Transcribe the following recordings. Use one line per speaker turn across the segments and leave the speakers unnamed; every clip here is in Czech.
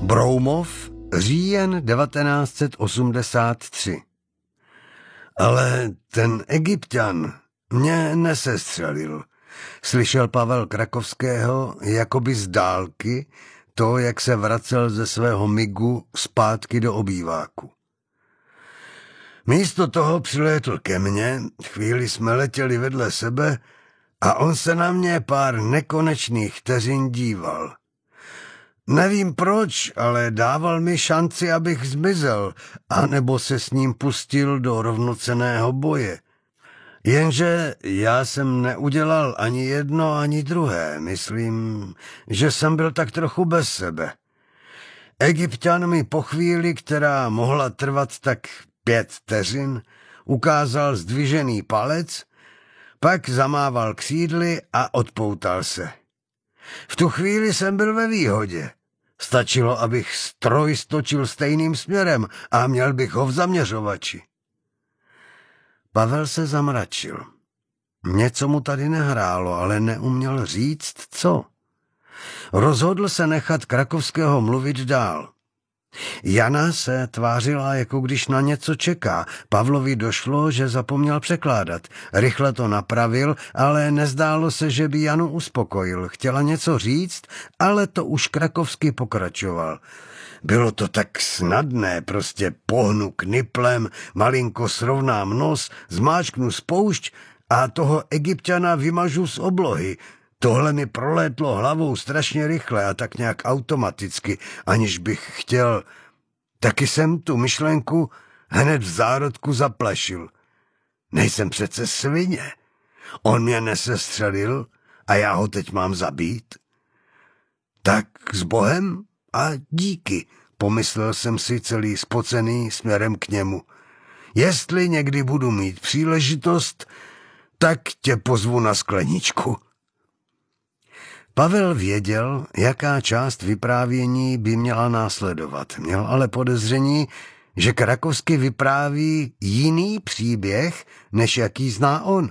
Broumov, říjen 1983. Ale ten Egypťan mě nesestřelil. Slyšel Pavel Krakovského jakoby z dálky to, jak se vracel ze svého migu zpátky do obýváku. Místo toho přilétl ke mně, chvíli jsme letěli vedle sebe a on se na mě pár nekonečných vteřin díval. Nevím proč, ale dával mi šanci, abych zmizel, anebo se s ním pustil do rovnocenného boje. Jenže já jsem neudělal ani jedno, ani druhé. Myslím, že jsem byl tak trochu bez sebe. Egypťan mi po chvíli, která mohla trvat tak 5 vteřin, ukázal zdvižený palec, pak zamával křídly a odpoutal se. V tu chvíli jsem byl ve výhodě. Stačilo, abych stroj stočil stejným směrem a měl bych ho v zaměřovači. Pavel se zamračil. Něco mu tady nehrálo, ale neuměl říct, co. Rozhodl se nechat Krakovského mluvit dál. Jana se tvářila, jako když na něco čeká. Pavlovi došlo, že zapomněl překládat. Rychle to napravil, ale nezdálo se, že by Janu uspokojil. Chtěla něco říct, ale to už Krakovský pokračoval. Bylo to tak snadné, prostě pohnu kniplem, malinko srovnám nos, zmáčknu spoušť a toho Egypťana vymažu z oblohy. Tohle mi prolétlo hlavou strašně rychle a tak nějak automaticky, aniž bych chtěl. Taky jsem tu myšlenku hned v zárodku zaplašil. Nejsem přece svině. On mě nesestřelil a já ho teď mám zabít. Tak s Bohem a díky, pomyslel jsem si celý spocený směrem k němu. Jestli někdy budu mít příležitost, tak tě pozvu na skleničku. Pavel věděl, jaká část vyprávění by měla následovat. Měl ale podezření, že Krakovský vypráví jiný příběh, než jaký zná on.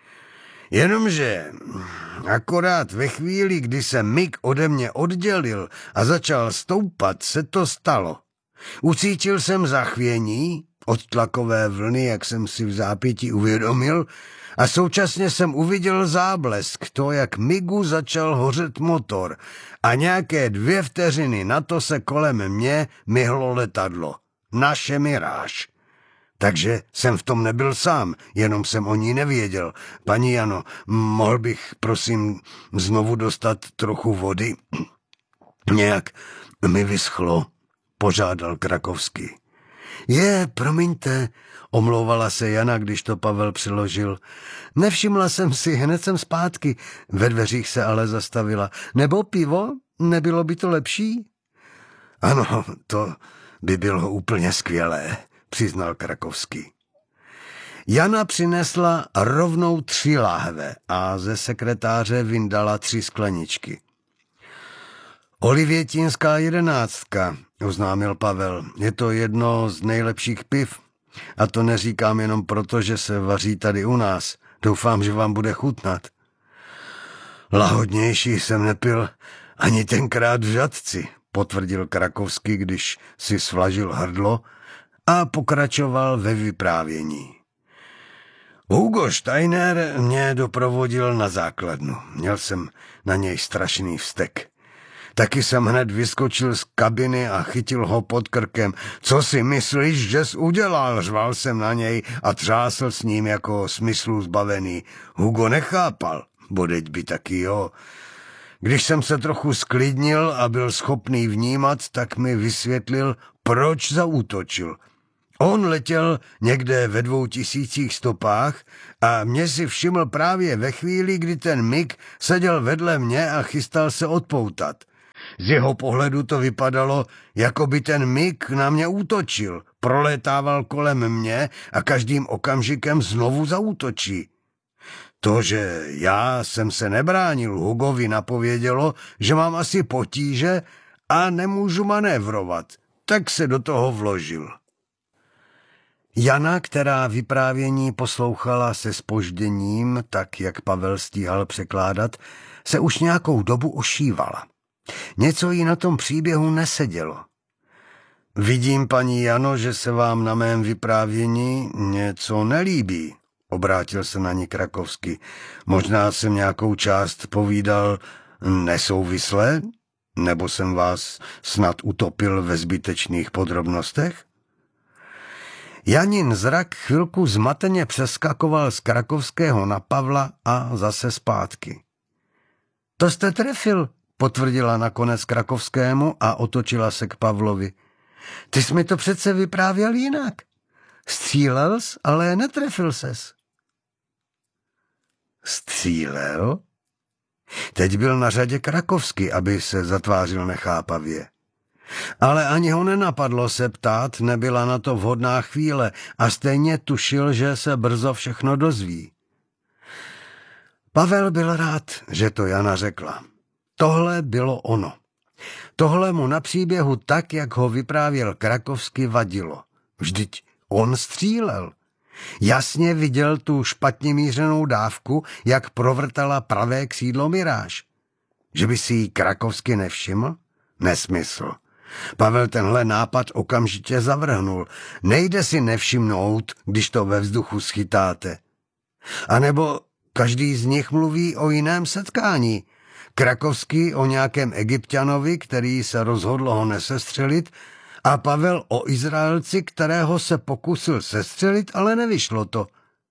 Jenomže akorát ve chvíli, kdy se mig ode mě oddělil a začal stoupat, se to stalo. Ucítil jsem zachvění od tlakové vlny, jak jsem si v zápětí uvědomil, a současně jsem uviděl záblesk, to, jak migu začal hořet motor a nějaké 2 vteřiny na to se kolem mě myhlo letadlo. Naše Miráž. Takže jsem v tom nebyl sám, jenom jsem o ní nevěděl. Paní Jano, mohl bych, prosím, znovu dostat trochu vody? Nějak mi vyschlo, požádal Krakovský. Promiňte, omlouvala se Jana, když to Pavel přiložil. Nevšimla jsem si, hned jsem zpátky. Ve dveřích se ale zastavila. Nebo pivo? Nebylo by to lepší? Ano, to by bylo úplně skvělé, přiznal Krakovský. Jana přinesla rovnou 3 láhve a ze sekretáře vyndala 3 skleničky. Olivětínská 11, oznámil Pavel. Je to jedno z nejlepších piv. A to neříkám jenom proto, že se vaří tady u nás. Doufám, že vám bude chutnat. Lahodnější jsem nepil ani tenkrát v Žatci, potvrdil Krakovský, když si svlažil hrdlo a pokračoval ve vyprávění. Hugo Steiner mě doprovodil na základnu. Měl jsem na něj strašný vztek. Taky jsem hned vyskočil z kabiny a chytil ho pod krkem. Co si myslíš, že jsi udělal? Řval jsem na něj a třásl s ním jako smyslu zbavený. Hugo nechápal, bodeď by taky jo. Když jsem se trochu sklidnil a byl schopný vnímat, tak mi vysvětlil, proč zaútočil. On letěl někde ve 2000 stopách a mě si všiml právě ve chvíli, kdy ten mig seděl vedle mě a chystal se odpoutat. Z jeho pohledu to vypadalo, jako by ten mig na mě útočil, prolétával kolem mě a každým okamžikem znovu zaútočí. To, že já jsem se nebránil, Hugovi napovědělo, že mám asi potíže a nemůžu manévrovat, tak se do toho vložil. Jana, která vyprávění poslouchala se zpožděním, tak jak Pavel stíhal překládat, se už nějakou dobu ošívala. Něco jí na tom příběhu nesedělo. Vidím, paní Jano, že se vám na mém vyprávění něco nelíbí, obrátil se na ní Krakovský. Možná jsem nějakou část povídal nesouvisle, nebo jsem vás snad utopil ve zbytečných podrobnostech? Janin zrak chvilku zmateně přeskakoval z Krakovského na Pavla a zase zpátky. To jste trefil, potvrdila nakonec Krakovskému a otočila se k Pavlovi. Ty jsi mi to přece vyprávěl jinak. Střílel jsi, ale netrefil ses. Střílel? Teď byl na řadě Krakovský, aby se zatvářil nechápavě. Ale ani ho nenapadlo se ptát, nebyla na to vhodná chvíle a stejně tušil, že se brzo všechno dozví. Pavel byl rád, že to Jana řekla. Tohle bylo ono. Tohle mu na příběhu tak, jak ho vyprávěl Krakovský, vadilo. Vždyť on střílel. Jasně viděl tu špatně mířenou dávku, jak provrtala pravé křídlo Miráž. Že by si ji Krakovský nevšiml? Nesmysl. Pavel tenhle nápad okamžitě zavrhnul. Nejde si nevšimnout, když to ve vzduchu schytáte. A nebo každý z nich mluví o jiném setkání. Krakovský o nějakém Egypťanovi, který se rozhodl ho nesestřelit, a Pavel o Izraelci, kterého se pokusil sestřelit, ale nevyšlo to.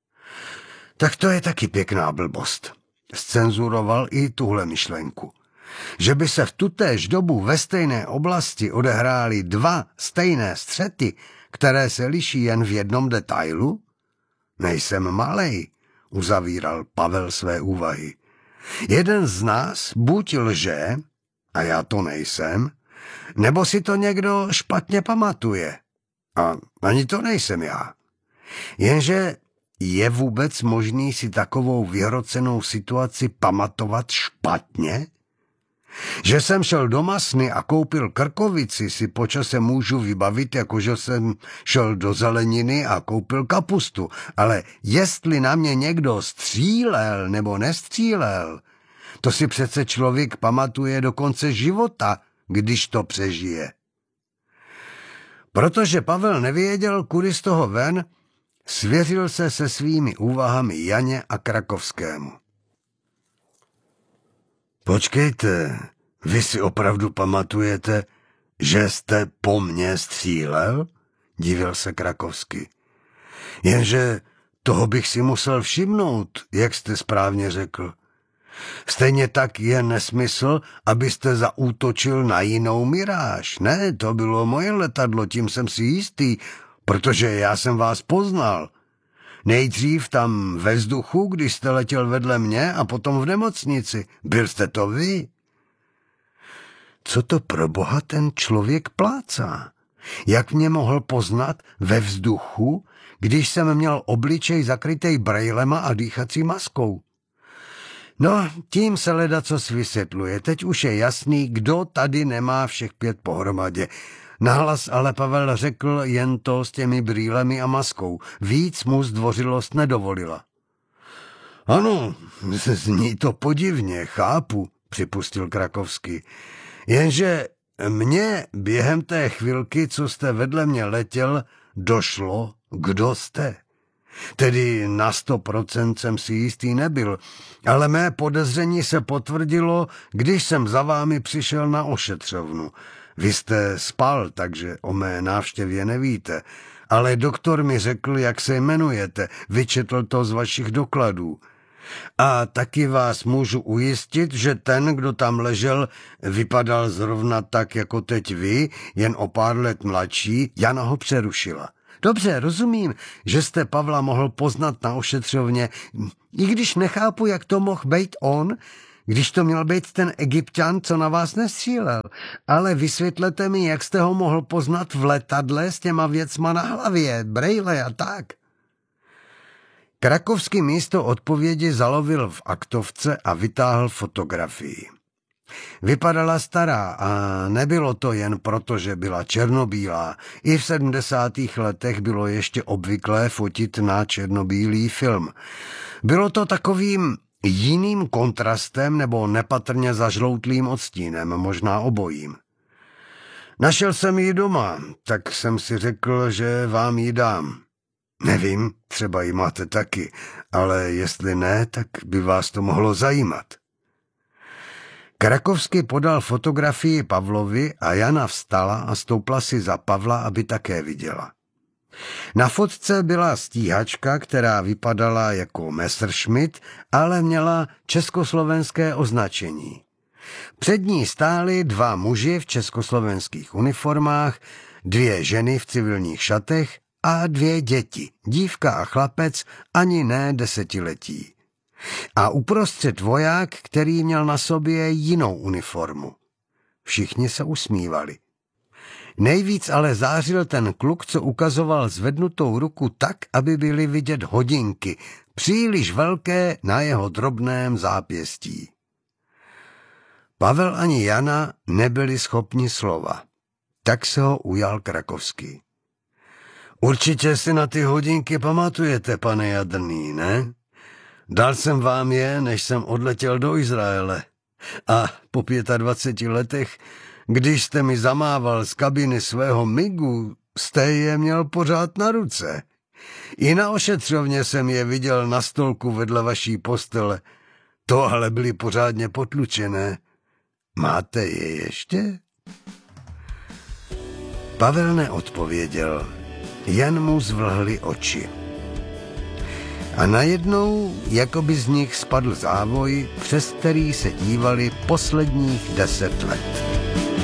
Tak to je taky pěkná blbost. Zcenzuroval i tuhle myšlenku. Že by se v tutéž dobu ve stejné oblasti odehrály dva stejné střety, které se liší jen v jednom detailu? Nejsem malej, uzavíral Pavel své úvahy. Jeden z nás buď lže, a já to nejsem, nebo si to někdo špatně pamatuje. A ani to nejsem já. Jenže je vůbec možný si takovou vyhrocenou situaci pamatovat špatně? Že jsem šel do masny a koupil krkovici, si po čase můžu vybavit, jakože jsem šel do zeleniny a koupil kapustu. Ale jestli na mě někdo střílel nebo nestřílel, to si přece člověk pamatuje do konce života, když to přežije. Protože Pavel nevěděl, kudy z toho ven, svěřil se svými úvahami Janě a Krakovskému. Počkejte, vy si opravdu pamatujete, že jste po mně střílel? Divil se Krakovský. Jenže toho bych si musel všimnout, jak jste správně řekl. Stejně tak je nesmysl, abyste zaútočil na jinou Miráž. Ne, to bylo moje letadlo, tím jsem si jistý, protože já jsem vás poznal. Nejdřív tam ve vzduchu, když jste letěl vedle mě, a potom v nemocnici. Byl jste to vy? Co to pro boha ten člověk plácá? Jak mě mohl poznat ve vzduchu, když jsem měl obličej zakrytej brejlema a dýchací maskou? No, tím se ledacos vysvětluje. Teď už je jasný, kdo tady nemá všech 5 pohromadě. Nahlas ale Pavel řekl jen to s těmi brýlemi a maskou. Víc mu zdvořilost nedovolila. Ano, zní to podivně, chápu, připustil Krakovský. Jenže mně během té chvilky, co jste vedle mě letěl, došlo, kdo jste. Tedy na 100% jsem si jistý nebyl, ale mé podezření se potvrdilo, když jsem za vámi přišel na ošetřovnu. Vy jste spal, takže o mé návštěvě nevíte, ale doktor mi řekl, jak se jmenujete, vyčetl to z vašich dokladů. A taky vás můžu ujistit, že ten, kdo tam ležel, vypadal zrovna tak, jako teď vy, jen o pár let mladší. Jana ho přerušila. Dobře, rozumím, že jste Pavla mohl poznat na ošetřovně, i když nechápu, jak to mohl být on, když to měl být ten Egypťan, co na vás nestřílel. Ale vysvětlete mi, jak jste ho mohl poznat v letadle s těma věcma na hlavě, brejle a tak. Krakovský místo odpovědi zalovil v aktovce a vytáhl fotografii. Vypadala stará a nebylo to jen proto, že byla černobílá. I v 70. letech bylo ještě obvyklé fotit na černobílý film. Bylo to takovým jiným kontrastem nebo nepatrně zažloutlým odstínem, možná obojím. Našel jsem ji doma, tak jsem si řekl, že vám ji dám. Nevím, třeba ji máte taky, ale jestli ne, tak by vás to mohlo zajímat. Krakovský podal fotografii Pavlovi a Jana vstala a stoupla si za Pavla, aby také viděla. Na fotce byla stíhačka, která vypadala jako Messerschmitt, ale měla československé označení. Před ní stáli 2 muži v československých uniformách, 2 ženy v civilních šatech a 2 děti, dívka a chlapec, ani ne 10letí. A uprostřed voják, který měl na sobě jinou uniformu. Všichni se usmívali. Nejvíc ale zářil ten kluk, co ukazoval zvednutou ruku tak, aby byly vidět hodinky, příliš velké na jeho drobném zápěstí. Pavel ani Jana nebyli schopni slova. Tak se ho ujal Krakovský. Určitě si na ty hodinky pamatujete, pane Jadrný, ne? Dal jsem vám je, než jsem odletěl do Izraele. A po 25 letech, když jste mi zamával z kabiny svého migu, jste je měl pořád na ruce. I na ošetřovně jsem je viděl na stolku vedle vaší postele. To ale byly pořádně potlučené. Máte je ještě? Pavel neodpověděl, jen mu zvlhly oči. A najednou, jako by z nich spadl závoj, přes který se dívali posledních 10 let.